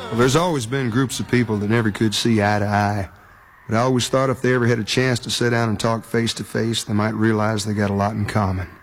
Well, there's always been groups of people that never could see eye to eye. But I always thought if they ever had a chance to sit down and talk face to face, they might realize they got a lot in common.